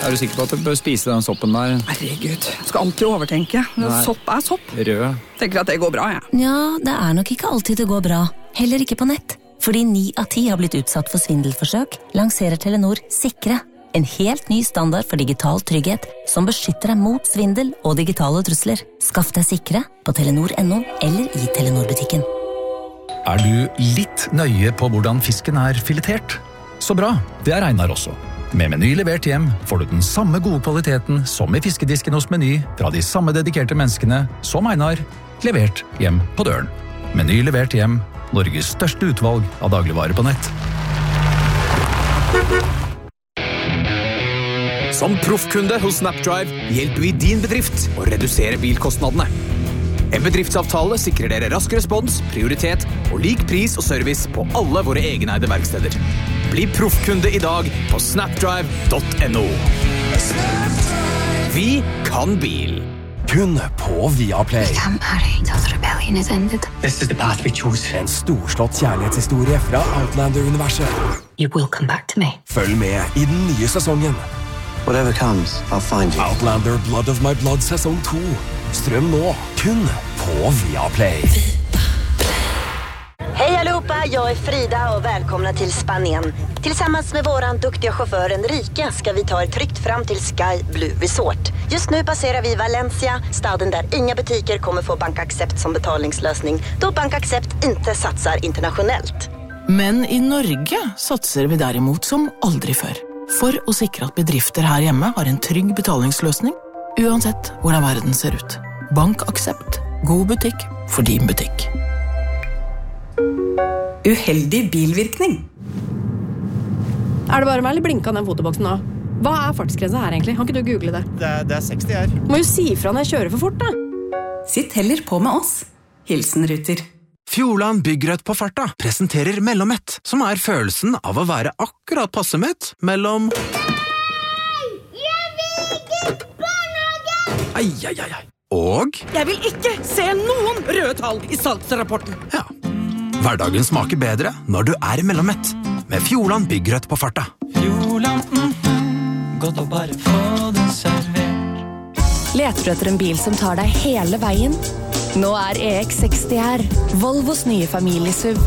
du sikker på at du bør spise den soppen der? Herregud, skal alltid overtenke. Sopp er sopp. Rød. Tenker at det går bra, jeg. Ja, det er nok ikke alltid det går bra. Heller ikke på nett. Fordi 9 av 10 har blitt utsatt for svindelforsøk, lanserer Telenor Sikre. En helt ny standard for digital trygghet som beskytter deg mot svindel og digitale trusler. Skaff deg Sikre på Telenor.no eller i Telenor-butikken. Er du litt nøye på hvordan fisken er filetert? Så bra, det er Einar også. Med Meny levert hjem får du den samme gode kvaliteten som i fiskedisken hos Meny fra de samme dedikerte menneskene som Einar, levert hjem på døren. Meny levert hjem, Norges største utvalg av dagligvarer på nett. Som proffkunde hos Snapdrive hjelper vi din bedrift å redusere bilkostnadene. En bedriftsavtale sikrer dere rask respons, prioritet og lik pris og service på alle våre egeneide verksteder. Bli proffkunde i dag på snapdrive.no. Vi kan bil. Kun på Viaplay. This is the path we chose. En storslått kjærlighetshistorie fra Outlander-universet. You will come back to me. Følg med i den nye sesongen. Whatever comes, I'll find you. Outlander Blood of My Blood sesong 2. Ström nå, kun på Viaplay. Hej allihopa, jag är Frida och välkomna till Spanien. Tillsammans med våran duktiga chaufför Enrique ska vi ta er tryggt fram till Sky Blue Resort. Just nu passerar vi Valencia, staden där inga butiker kommer få BankAccept som betalningslösning, då BankAccept inte satsar internationellt. Men i Norge satser vi derimot som aldri før. For å sikre at bedrifter her hjemme har en trygg betalingsløsning, uansett hvordan verden ser ut. BankAccept. God butikk for din butikk. Uheldig bilvirkning. Er det bare meg eller blinka den fotoboksen nå? Hva er fartsgrensa her egentlig? Kan ikke du google det? Det er 60 her. Må jo si fra når jeg kjører for fort da. Sitt heller på med oss. Hilsen Ruter. Fjordland Byggrødt på farta presenterer Mellommett, som er følelsen av å være akkurat passe mett mellom... Ai, ai, ai, ai. Og... Jeg vil ikke se noen røde tall i salgsrapporten. Ja. Hverdagen smaker bedre når du er Mellommett. Med Fjordland Byggrødt på farta. Fjordland, godt å bare få det servert. Leter du etter en bil som tar deg hele veien? Nå er EX60 her, Volvos nye familiesuv.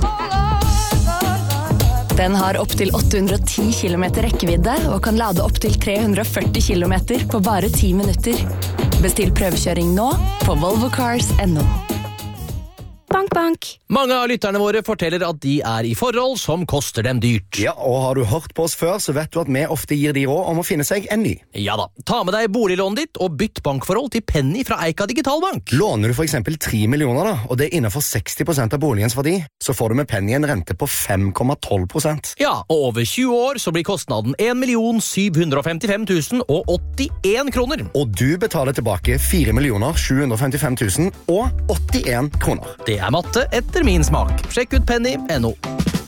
Den har opp til 810 km rekkevidde og kan lade opp til 340 km på bare 10 minutter. Bestill prøvekjøring nå på volvocars.no. Bank, bank. Mange av lytterne våre forteller at de er i forhold som koster dem dyrt. Ja, og har du hørt på oss før, så vet du at vi ofte gir de råd om å finne seg en ny. Ja da, ta med deg boliglånet ditt og bytt bankforhold til Penny fra Eika Digitalbank. Låner du for eksempel 3 millioner da, og det er innenfor 60% av boligens verdi, så får du med Penny en rente på 5,12%. Ja, og over 20 år så blir kostnaden 1.755.081 kroner. Og du betaler tilbake 4.755.081 kroner. Det er matte etter min smak. Sjekk ut Penny.no.